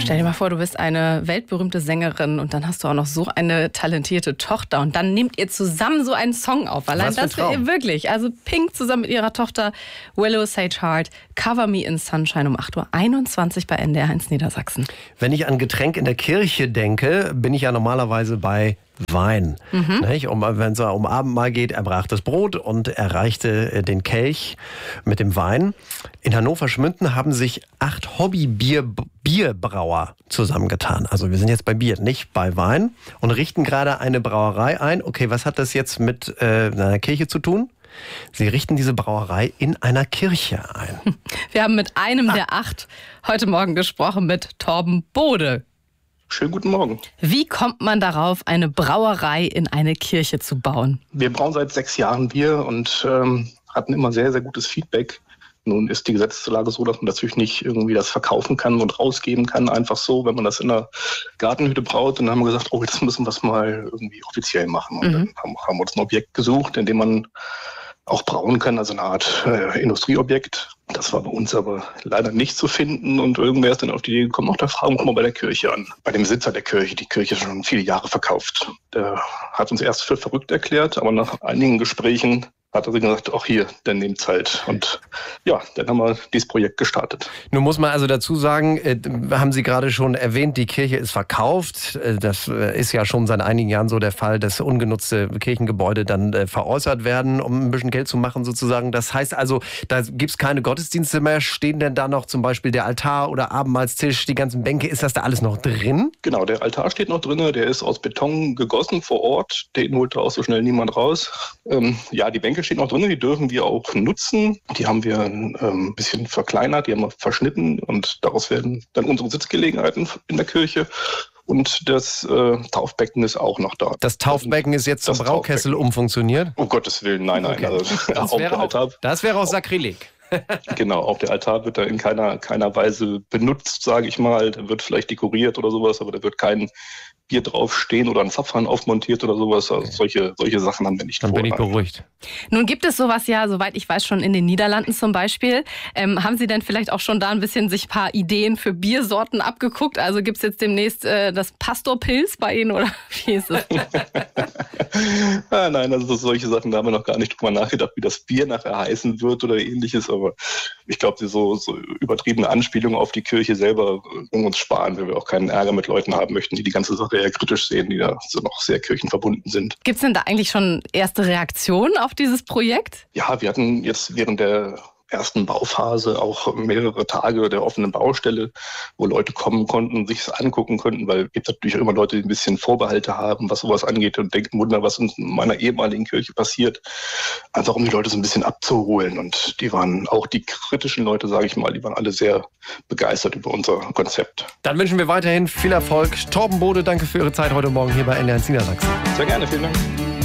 Stell dir mal vor, du bist eine weltberühmte Sängerin und dann hast du auch noch so eine talentierte Tochter und dann nehmt ihr zusammen so einen Song auf. Allein das wäre wirklich. Also Pink zusammen mit ihrer Tochter Willow Sage Hart, Cover Me in Sunshine um 8:21 Uhr bei NDR 1 Niedersachsen. Wenn ich an Getränk in der Kirche denke, bin ich ja normalerweise bei Wein. Nicht? Wenn es um Abendmahl geht, er brach das Brot und er reichte den Kelch mit dem Wein. In Hannover-Schmünden haben sich 8 Hobby-Bierbrauer zusammengetan. Also wir sind jetzt bei Bier, nicht bei Wein. Und richten gerade eine Brauerei ein. Okay, was hat das jetzt mit einer Kirche zu tun? Sie richten diese Brauerei in einer Kirche ein. Wir haben mit einem der 8 heute Morgen gesprochen, mit Torben Bode. Schönen guten Morgen. Wie kommt man darauf, eine Brauerei in eine Kirche zu bauen? Wir brauen seit 6 Jahren Bier und hatten immer sehr, sehr gutes Feedback. Nun ist die Gesetzeslage so, dass man natürlich nicht irgendwie das verkaufen kann und rausgeben kann, einfach so, wenn man das in einer Gartenhütte braut. Und dann haben wir gesagt, jetzt müssen wir es mal irgendwie offiziell machen. Und dann haben wir uns ein Objekt gesucht, in dem man auch brauen kann, also eine Art Industrieobjekt. Das war bei uns aber leider nicht zu finden und irgendwer ist dann auf die Idee gekommen, da fragen wir mal bei der Kirche an. Bei dem Besitzer der Kirche, die Kirche ist schon viele Jahre verkauft. Der hat uns erst für verrückt erklärt, aber nach einigen Gesprächen hat er sich gesagt, auch hier, dann nehmt's halt. Und ja, dann haben wir dieses Projekt gestartet. Nun muss man also dazu sagen, haben Sie gerade schon erwähnt, die Kirche ist verkauft. Das ist ja schon seit einigen Jahren so der Fall, dass ungenutzte Kirchengebäude dann veräußert werden, um ein bisschen Geld zu machen sozusagen. Das heißt also, da gibt's keine Gottesdienste mehr. Stehen denn da noch zum Beispiel der Altar oder Abendmahlstisch, die ganzen Bänke? Ist das da alles noch drin? Genau, der Altar steht noch drin. Der ist aus Beton gegossen vor Ort. Den holt da auch so schnell niemand raus. Ja, die Bänke stehen noch drin, die dürfen wir auch nutzen. Die haben wir ein bisschen verkleinert, die haben wir verschnitten und daraus werden dann unsere Sitzgelegenheiten in der Kirche. Und das Taufbecken ist auch noch da. Das Taufbecken ist jetzt zum Braukessel umfunktioniert? Um Gottes Willen, nein. Okay. Also, das wäre auch Sakrileg. Genau, auch der Altar wird da in keiner Weise benutzt, sage ich mal. Der wird vielleicht dekoriert oder sowas, aber da wird kein Bier draufstehen oder ein Zapfhahn aufmontiert oder sowas. Also solche Sachen haben wir nicht vor. Dann bin ich beruhigt. Nun gibt es sowas ja, soweit ich weiß, schon in den Niederlanden zum Beispiel. Haben Sie denn vielleicht auch schon da ein bisschen sich ein paar Ideen für Biersorten abgeguckt? Also gibt es jetzt demnächst das Pastorpilz bei Ihnen oder wie ist es? Nein, also solche Sachen, da haben wir noch gar nicht drüber nachgedacht, wie das Bier nachher heißen wird oder ähnliches. Aber ich glaube, so übertriebene Anspielungen auf die Kirche selber uns sparen, weil wir auch keinen Ärger mit Leuten haben möchten, die ganze Sache eher kritisch sehen, die da so noch sehr kirchenverbunden sind. Gibt es denn da eigentlich schon erste Reaktionen auf dieses Projekt? Ja, wir hatten jetzt während der ersten Bauphase auch mehrere Tage der offenen Baustelle, wo Leute kommen konnten, sich es angucken konnten, weil es gibt natürlich immer Leute, die ein bisschen Vorbehalte haben, was sowas angeht und denken, Wunder, was in meiner ehemaligen Kirche passiert. Einfach um die Leute so ein bisschen abzuholen. Und die waren auch die kritischen Leute, sage ich mal, die waren alle sehr begeistert über unser Konzept. Dann wünschen wir weiterhin viel Erfolg. Torben Bode, danke für Ihre Zeit heute Morgen hier bei NDR 1 Niedersachsen. Sehr gerne, vielen Dank.